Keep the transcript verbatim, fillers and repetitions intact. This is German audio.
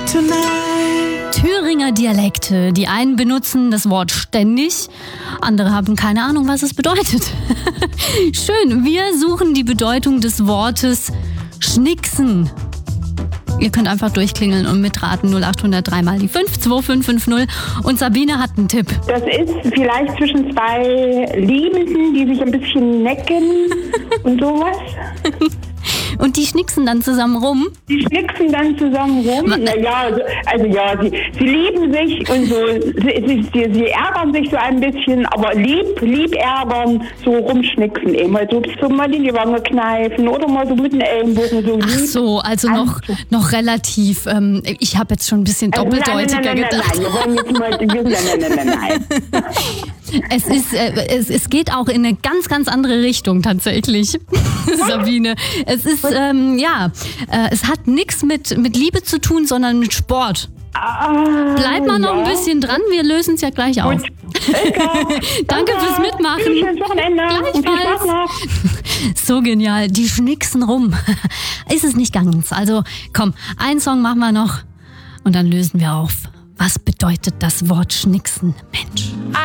tonight. Thüringer Dialekte. Die einen benutzen das Wort ständig, andere haben keine Ahnung, was es bedeutet. Schön, wir suchen die Bedeutung des Wortes schnicksen. Ihr könnt einfach durchklingeln und mitraten. null acht null null drei mal die fünf zwei fünf fünf null. Und Sabine hat einen Tipp. Das ist vielleicht zwischen zwei Liebenden, die sich ein bisschen necken und sowas. Und die schnicksen dann zusammen rum? Die schnicksen dann zusammen rum. Naja, also, also ja, sie, sie lieben sich und so, sie, sie, sie ärgern sich so ein bisschen, aber lieb, lieb ärgern, so rumschnicksen eben. Also so mal in die Wange kneifen oder mal so mit den Ellenbogen so. Ach so, also noch, noch relativ, ähm, ich habe jetzt schon ein bisschen doppeldeutiger also nein, nein, nein, gedacht. Nein, nein, nein, wir wollen jetzt mal, nein, nein, nein, nein. Es ist, äh, es, es geht auch in eine ganz, ganz andere Richtung tatsächlich, Sabine. Es ist, ähm, ja, äh, es hat nichts mit, mit Liebe zu tun, sondern mit Sport. Ah, Bleibt mal noch ja. ein bisschen dran, wir lösen es ja gleich auf. Danke, Danke fürs Mitmachen. Schönes Wochenende. Und viel Spaß noch. So genial, die schnicksen rum. Ist es nicht ganz. Also komm, einen Song machen wir noch und dann lösen wir auf. Was bedeutet das Wort schnicksen, Mensch?